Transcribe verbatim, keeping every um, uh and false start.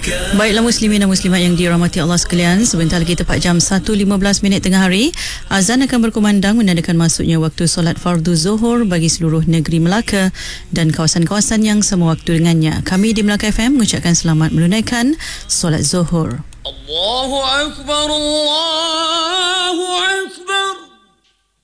Baiklah muslimin dan muslimat yang dirahmati Allah sekalian, sebentar lagi tepat jam satu lima belas minit tengah hari, azan akan berkumandang menandakan masuknya waktu solat fardu zuhur bagi seluruh negeri Melaka dan kawasan-kawasan yang sama waktu dengannya. Kami di Melaka F M mengucapkan selamat menunaikan solat zuhur. Allahu Akbar, Allah